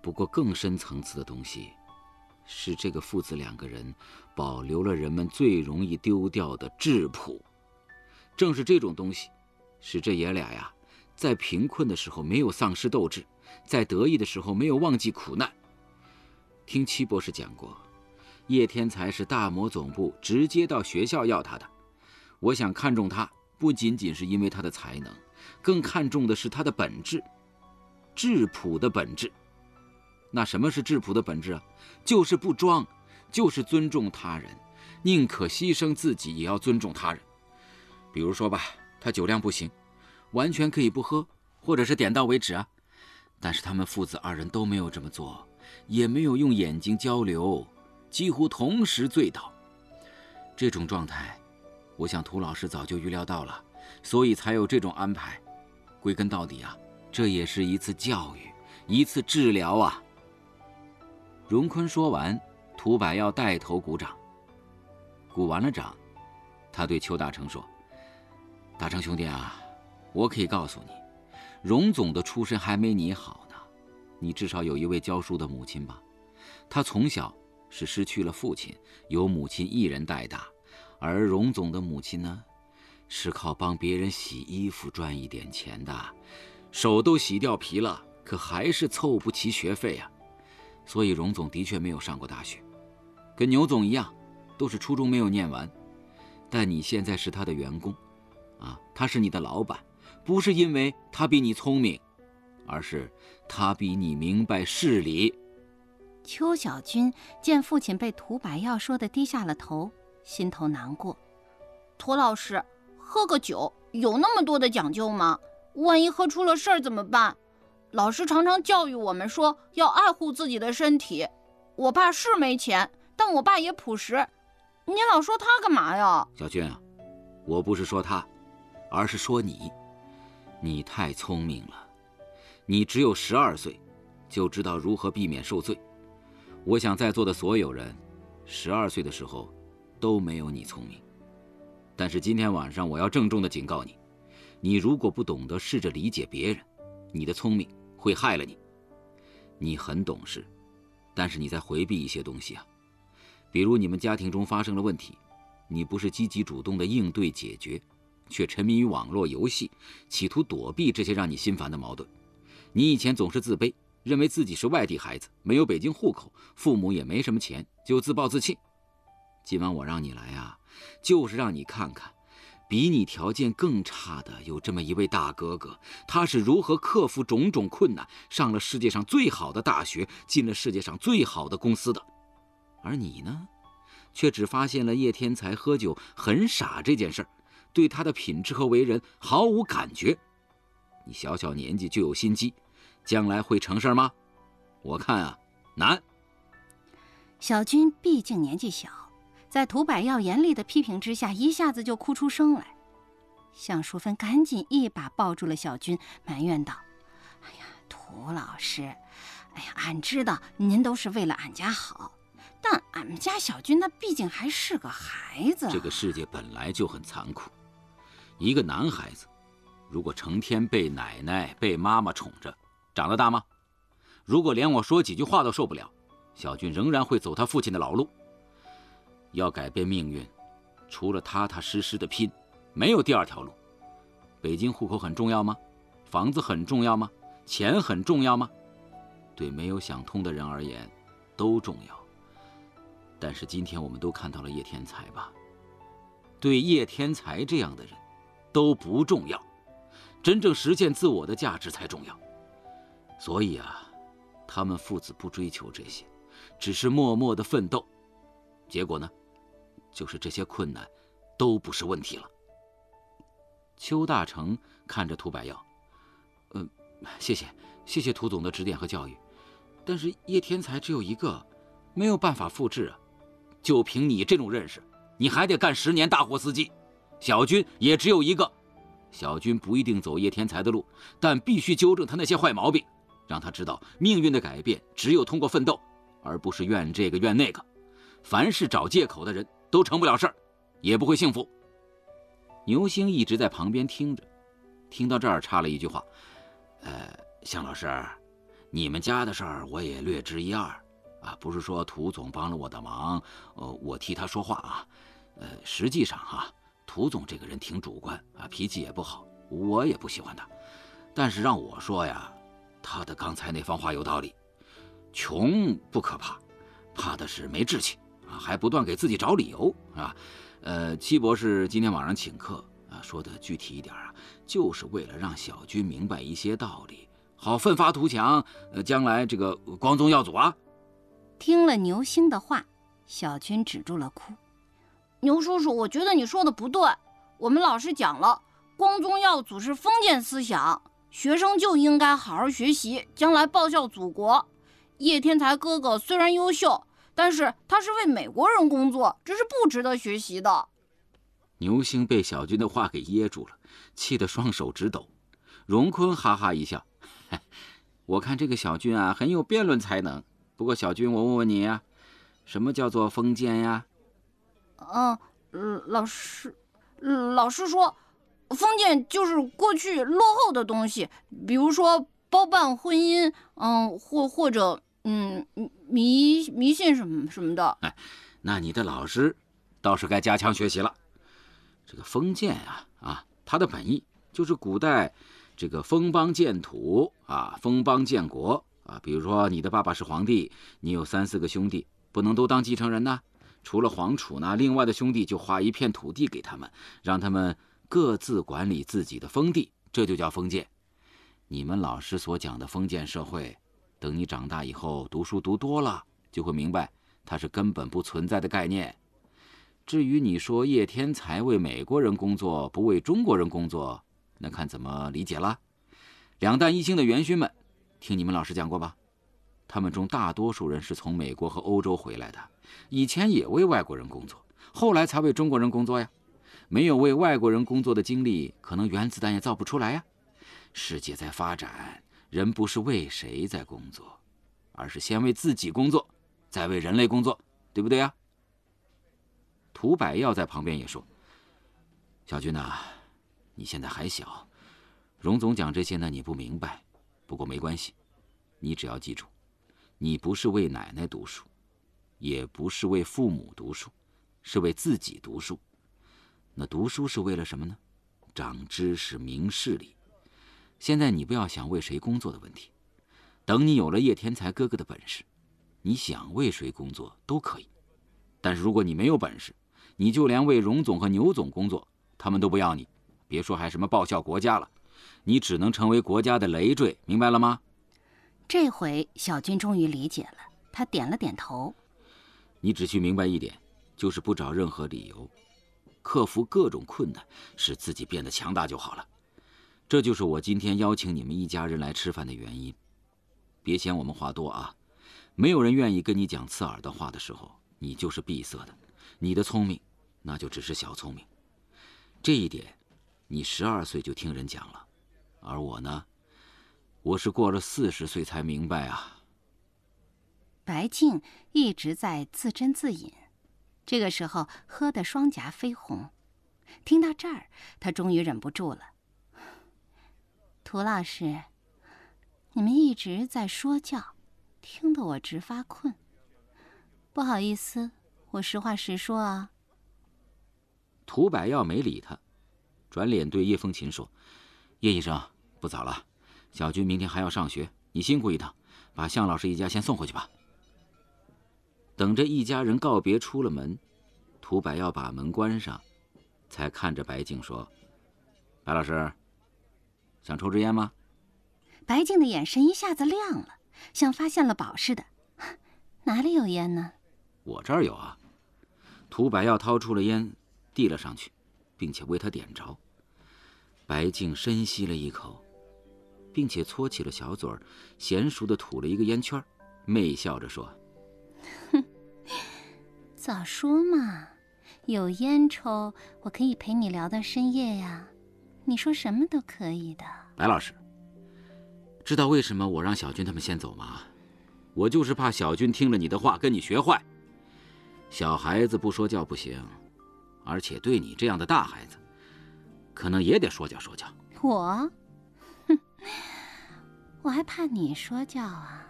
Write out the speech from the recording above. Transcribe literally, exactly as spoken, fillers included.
不过更深层次的东西，是这个父子两个人保留了人们最容易丢掉的质朴。正是这种东西，使这爷俩呀，在贫困的时候没有丧失斗志，在得意的时候没有忘记苦难。听戚博士讲过，叶天才是大魔总部直接到学校要他的。我想看中他，不仅仅是因为他的才能，更看重的是他的本质，质朴的本质。那什么是质朴的本质啊？就是不装，就是尊重他人，宁可牺牲自己也要尊重他人。比如说吧，他酒量不行，完全可以不喝，或者是点到为止啊。但是他们父子二人都没有这么做，也没有用眼睛交流，几乎同时醉倒。这种状态，我想涂老师早就预料到了，所以才有这种安排。归根到底啊，这也是一次教育，一次治疗啊。荣坤说完，涂百耀带头鼓掌。鼓完了掌，他对邱大成说：“大成兄弟啊，我可以告诉你，荣总的出身还没你好呢。你至少有一位教书的母亲吧？他从小是失去了父亲，由母亲一人带大，而荣总的母亲呢，是靠帮别人洗衣服赚一点钱的，手都洗掉皮了，可还是凑不齐学费啊。所以荣总的确没有上过大学，跟牛总一样，都是初中没有念完。但你现在是他的员工，啊，他是你的老板，不是因为他比你聪明，而是他比你明白事理。” 邱小军见父亲被涂百耀说的低下了头，心头难过。涂老师，喝个酒有那么多的讲究吗？万一喝出了事儿怎么办？老师常常教育我们说要爱护自己的身体。我爸是没钱，但我爸也朴实。你老说他干嘛呀？ 小军啊，我不是说他，而是说你。你太聪明了，你只有十二岁，就知道如何避免受罪。我想在座的所有人，十二岁的时候都没有你聪明。但是今天晚上我要郑重地警告你，你如果不懂得试着理解别人，你的聪明会害了你。你很懂事，但是你在回避一些东西啊。比如你们家庭中发生了问题，你不是积极主动的应对解决，却沉迷于网络游戏，企图躲避这些让你心烦的矛盾。你以前总是自卑，认为自己是外地孩子，没有北京户口，父母也没什么钱，就自暴自弃。今晚我让你来啊，就是让你看看，比你条件更差的有这么一位大哥哥，他是如何克服种种困难，上了世界上最好的大学，进了世界上最好的公司的。而你呢，却只发现了叶天才喝酒很傻这件事儿，对他的品质和为人毫无感觉。你小小年纪就有心机，将来会成事吗？我看啊，难。 小军毕竟年纪小，在涂百耀严厉的批评之下，一下子就哭出声来。向淑芬赶紧一把抱住了小军，埋怨道：“哎呀，涂老师，哎呀，俺知道您都是为了俺家好，但俺们家小军他毕竟还是个孩子。 这个世界本来就很残酷，一个男孩子如果成天被奶奶被妈妈宠着，长得大吗？如果连我说几句话都受不了，小军仍然会走他父亲的老路。要改变命运，除了踏踏实实的拼，没有第二条路。北京户口很重要吗？房子很重要吗？钱很重要吗？对没有想通的人而言，都重要。但是今天我们都看到了叶天才吧，对叶天才这样的人都不重要，真正实现自我的价值才重要。所以啊，他们父子不追求这些，只是默默的奋斗，结果呢，就是这些困难都不是问题了。邱大成看着涂百耀，嗯、呃，谢谢谢谢涂总的指点和教育，但是叶天才只有一个，没有办法复制啊。就凭你这种认识，你还得干十年大货司机。小军也只有一个，小军不一定走叶天才的路，但必须纠正他那些坏毛病，让他知道命运的改变只有通过奋斗，而不是怨这个怨那个。凡是找借口的人都成不了事儿，也不会幸福。牛星一直在旁边听着，听到这儿插了一句话：呃，向老师， 你们家的事儿我也略知一二，啊，不是说涂总帮了我的忙，呃，我替他说话啊，呃，实际上啊，涂总这个人挺主观啊，脾气也不好，我也不喜欢他。但是让我说呀，他的刚才那番话有道理，穷不可怕，怕的是没志气啊，还不断给自己找理由啊。呃，戚博士今天晚上请客啊，说的具体一点啊，就是为了让小军明白一些道理。好奋发图强，呃，将来这个光宗耀祖啊！ 听了牛星的话，小军止住了哭。牛叔叔，我觉得你说的不对。我们老师讲了，光宗耀祖是封建思想，学生就应该好好学习，将来报效祖国。叶天才哥哥虽然优秀，但是他是为美国人工作，这是不值得学习的。 牛星被小军的话给噎住了，气得双手直抖。荣坤哈哈一笑。我看这个小军啊，很有辩论才能。不过小军，我问问你呀、啊，什么叫做封建呀？ 嗯、呃，老师，老师说，封建就是过去落后的东西，比如说包办婚姻，嗯，或或者嗯迷迷信什么什么的。 哎，那你的老师倒是该加强学习了。这个封建啊啊，它的本意就是古代。这个封邦建土啊，封邦建国啊，比如说你的爸爸是皇帝，你有三四个兄弟，不能都当继承人呢。除了皇储呢，另外的兄弟就划一片土地给他们，让他们各自管理自己的封地，这就叫封建。你们老师所讲的封建社会，等你长大以后读书读多了，就会明白它是根本不存在的概念。至于你说叶天才为美国人工作，不为中国人工作，那看怎么理解了。两弹一星的元勋们，听你们老师讲过吧？他们中大多数人是从美国和欧洲回来的，以前也为外国人工作，后来才为中国人工作呀。没有为外国人工作的经历，可能原子弹也造不出来呀。世界在发展，人不是为谁在工作，而是先为自己工作，再为人类工作，对不对呀？涂百耀在旁边也说：“小军呐，你现在还小，荣总讲这些呢，你不明白。不过没关系，你只要记住，你不是为奶奶读书，也不是为父母读书，是为自己读书。那读书是为了什么呢？长知识、明事理。现在你不要想为谁工作的问题，等你有了叶天才哥哥的本事，你想为谁工作都可以。但是如果你没有本事，你就连为荣总和牛总工作，他们都不要你。别说还什么报效国家了，你只能成为国家的累赘，明白了吗？” 这回小军终于理解了，他点了点头。 你只需明白一点，就是不找任何理由，克服各种困难，使自己变得强大就好了。这就是我今天邀请你们一家人来吃饭的原因。别嫌我们话多啊，没有人愿意跟你讲刺耳的话的时候，你就是闭塞的，你的聪明那就只是小聪明。这一点你十二岁就听人讲了，而我呢，我是过了四十岁才明白啊。 白静一直在自斟自饮，这个时候喝得双颊绯红。听到这儿，他终于忍不住了：“涂老师，你们一直在说教，听得我直发困。不好意思，我实话实说啊。” 涂百耀没理他，转脸对叶风琴说：“叶医生，不早了，小军明天还要上学，你辛苦一趟，把向老师一家先送回去吧。”等着一家人告别出了门，涂百耀把门关上，才看着白静说：“白老师，想抽支烟吗？” 白静的眼神一下子亮了，像发现了宝似的：“哪里有烟呢？”“ 我这儿有啊。”涂百耀掏出了烟，递了上去，并且为他点着。白静深吸了一口，并且搓起了小嘴儿，娴熟地吐了一个烟圈，媚笑着说：“ 哼，早说嘛，有烟抽，我可以陪你聊到深夜呀，你说什么都可以的。” 白老师，知道为什么我让小军他们先走吗？我就是怕小军听了你的话跟你学坏。小孩子不说教不行，而且对你这样的大孩子，可能也得说教说教。 我，哼， 我还怕你说教啊。